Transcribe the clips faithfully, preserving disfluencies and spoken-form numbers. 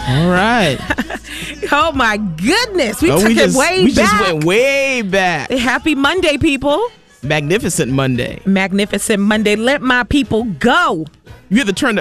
All right. Oh, my goodness. We oh, took we it just, way we back. just went way back. Happy Monday, people. Magnificent Monday. Magnificent Monday. Let my people go. You have to turn the...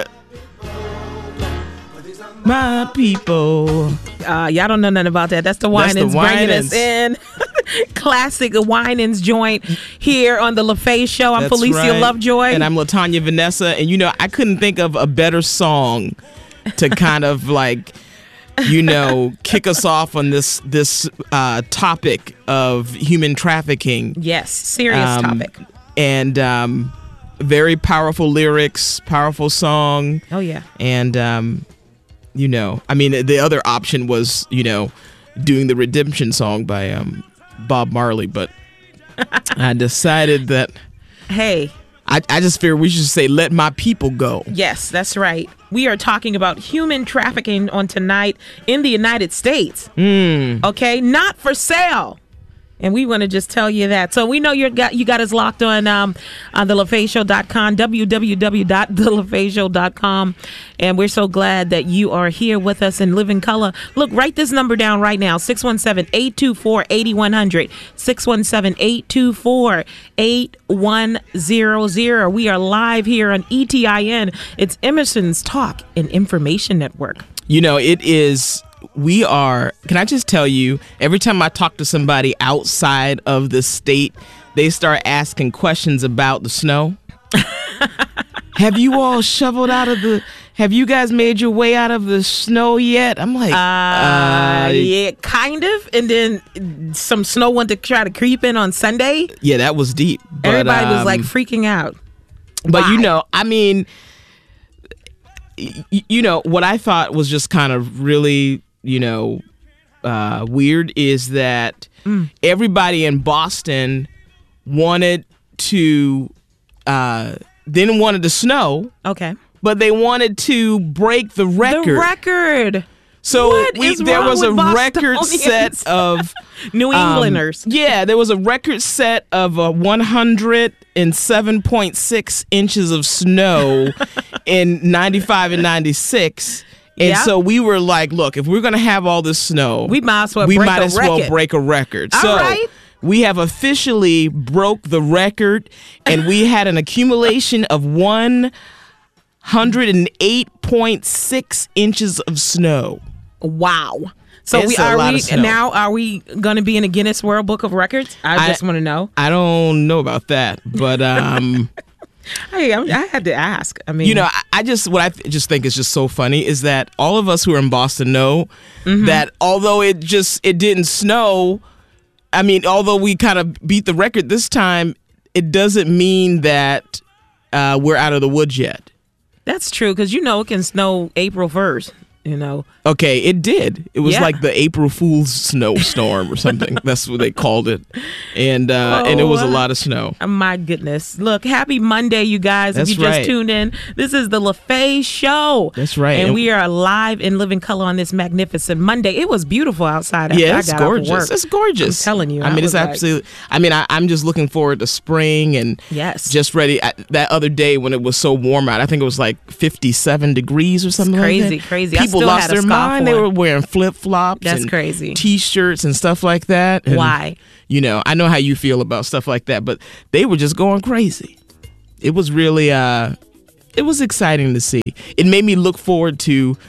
My people. Uh, y'all don't know nothing about that. That's the Winans bringing us in. Classic Winans joint here on the LaFaye Show. I'm That's Felicia right. Lovejoy. And I'm LaTanya Vanessa. And, you know, I couldn't think of a better song to kind of like, you know, kick us off on this this uh, topic of human trafficking. Yes, serious um, topic. And um, very powerful lyrics, powerful song. Oh, yeah. And, um, you know, I mean, the other option was, you know, doing the Redemption song by um, Bob Marley. But I decided that, Hey. I, I just figured we should say, let my people go. Yes, that's right. We are talking about human trafficking on tonight in the United States. Mm. Okay, not for sale. And we want to just tell you that. So we know you're got you got us locked on um, on the LaFaye Show dot com, w w w dot the LaFaye Show dot com. And we're so glad that you are here with us in living color. Look, write this number down right now, six one seven, eight two four, eight one zero zero, six one seven, eight two four, eight one zero zero. We are live here on E T I N. It's Emerson's Talk and Information Network. You know, it is... We are, can I just tell you, every time I talk to somebody outside of the state, they start asking questions about the snow. Have you all shoveled out of the, have you guys made your way out of the snow yet? I'm like, Uh, uh, yeah, kind of. And then some snow went to try to creep in on Sunday. yeah, that was deep. But, Everybody was um, like freaking out. But Why? you know, I mean, y- you know, what I thought was just kind of really, you know, uh, weird is that Mm. everybody in Boston wanted to, uh, didn't wanted to snow, Okay. but they wanted to break the record. The record. So What we, is there wrong was a with record Bostonians? set of New um, Englanders. yeah, there was a record set of uh, one hundred seven point six inches of snow in ninety-five and ninety-six. And Yeah. so we were like, look, if we're going to have all this snow, We might as well we break might a as well record. break a record. All so right. we have officially broke the record, and we had an accumulation of one hundred eight point six inches of snow. Wow. So It's we a are lot we of snow. now are we going to be in a Guinness World Book of Records? I, I- just want to know. I don't know about that, but um, Hey, I, I had to ask. I mean, you know, I, I just what I th- just think is just so funny is that all of us who are in Boston know Mm-hmm. that although it just it didn't snow, I mean, although we kind of beat the record this time, it doesn't mean that uh, we're out of the woods yet. that's true because you know it can snow April first. You know. Okay, it did. It was Yeah. like the April Fool's snowstorm or something. That's what they called it, and uh, and it was a Oh, lot of snow. Oh, my goodness. Look, happy Monday, you guys. That's if you just right. tuned in, this is the LaFaye Show. That's right. And And- we are live in living color on this magnificent Monday. It was beautiful outside after Yeah, I it's got off of gorgeous. work. It's gorgeous. I'm telling you. I mean, was it's like, absolutely. I mean, I, I'm just looking forward to spring and Yes. just ready. I, that other day when it was so warm out, I think it was like fifty-seven degrees or something crazy, like that. crazy. I People still lost had a their scarf mind. They on. were wearing flip flops. That's and crazy. T-shirts and stuff like that. And, Why? You know, I know how you feel about stuff like that, but they were just going crazy. It was really, uh, it was exciting to see. It made me look forward to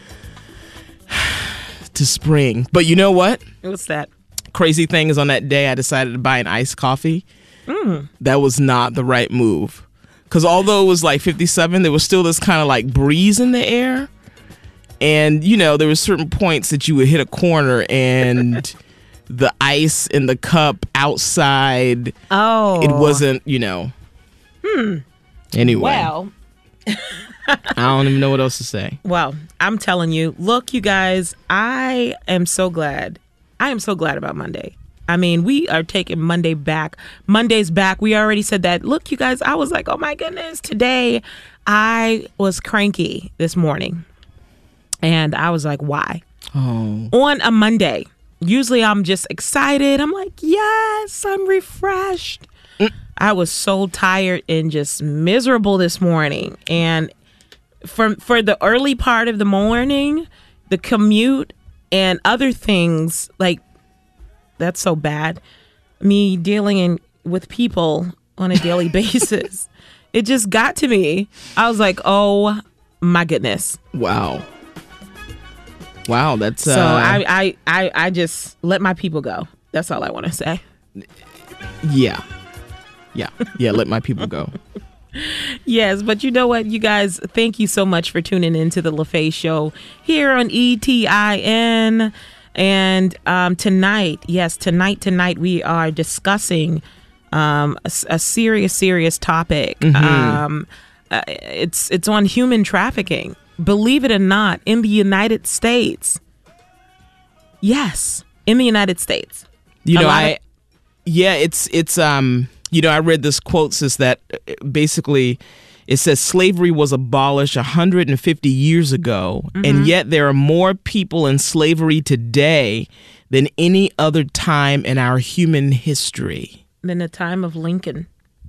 to spring. But you know what? What's that? Crazy thing is, on that day I decided to buy an iced coffee. Mm. That was not the right move, because although it was like fifty-seven, there was still this kind of like breeze in the air, and you know there were certain points that you would hit a corner and the ice in the cup outside, Oh. it wasn't, you know. Hmm. Anyway, Well, I don't even know what else to say. well, I'm telling you, look, you guys, I am so glad. I am so glad about Monday. I mean, we are taking Monday back. Monday's back. We already said that. Look, you guys, I was like, oh my goodness, today I was cranky this morning. And I was like, why? Oh, On a Monday, usually I'm just excited. I'm like, yes, I'm refreshed. I was so tired and just miserable this morning. And for for the early part of the morning, the commute and other things, like, that's so bad. Me dealing in, with people on a daily basis. It just got to me. I was like, oh my goodness. Wow. Wow, that's uh... so I, I I I just let my people go. That's all I want to say. Yeah. Yeah. Yeah, let my people go. Yes, but you know what, you guys, thank you so much for tuning into the LaFace Show here on E T I N. And um, tonight, yes, tonight, tonight we are discussing um, a, a serious, serious topic. Mm-hmm. Um, uh, it's it's on human trafficking. Believe it or not, in the United States. Yes, in the United States. You know, I of- yeah, it's it's um, you know, I read this quote says that basically. It says slavery was abolished one hundred fifty years ago, mm-hmm. and yet there are more people in slavery today than any other time in our human history. Than the time of Lincoln?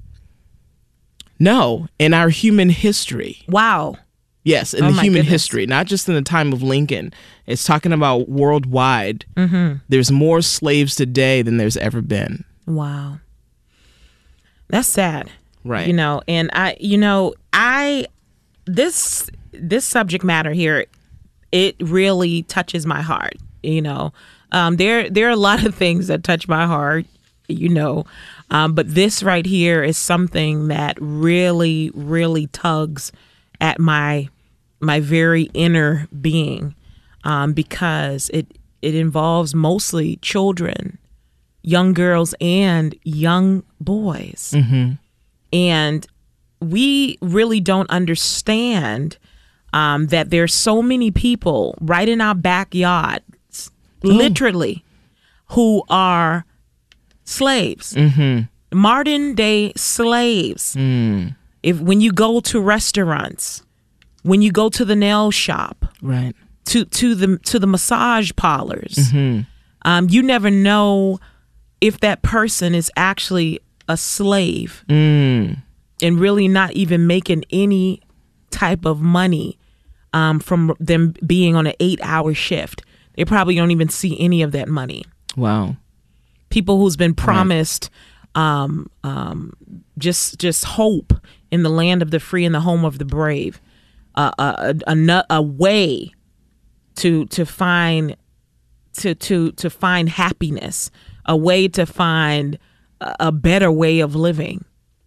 No, in our human history. Wow. Yes, in oh the human goodness. history, not just in the time of Lincoln. It's talking about worldwide. Mm-hmm. There's more slaves today than there's ever been. Wow. That's sad. Right. You know, and I, you know, I, this, this subject matter here, it really touches my heart. You know, um, there, there are a lot of things that touch my heart, you know, um, but this right here is something that really, really tugs at my, my very inner being, um, because it, it involves mostly children, young girls and young boys. Mm-hmm. And we really don't understand um, that there's so many people right in our backyards, mm. literally, who are slaves, mm-hmm. modern day slaves. Mm. If when you go to restaurants, when you go to the nail shop, right, to to the to the massage parlors, mm-hmm. um, you never know if that person is actually a slave mm. and really not even making any type of money um, from them being on an eight hour shift. They probably don't even see any of that money. Wow. People who's been promised right. um, um, just just hope in the land of the free and the home of the brave, uh, a, a, a, a way to to find to to to find happiness, a way to find a better way of living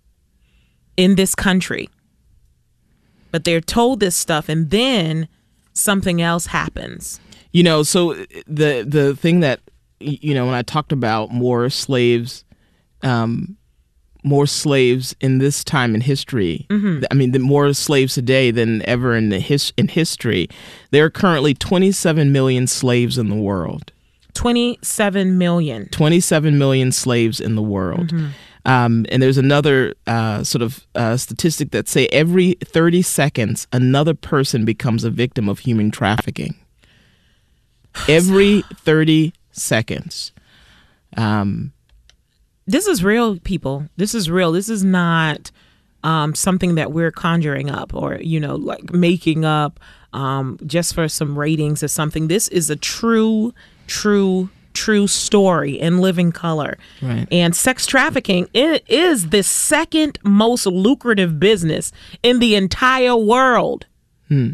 in this country. But they're told this stuff and then something else happens. You know, so the the thing that, you know, when I talked about more slaves, um, more slaves in this time in history, mm-hmm. I mean, the more slaves today than ever in the his, in history, there are currently twenty-seven million slaves in the world. twenty-seven million. twenty-seven million slaves in the world. Mm-hmm. Um, and there's another uh, sort of uh, statistic that say every thirty seconds, another person becomes a victim of human trafficking. Every thirty seconds. Um, this is real, people. This is real. This is not um, something that we're conjuring up or, you know, like making up um, just for some ratings or something. This is a true true, true story in living color. Right. And sex trafficking it is the second most lucrative business in the entire world. Hmm.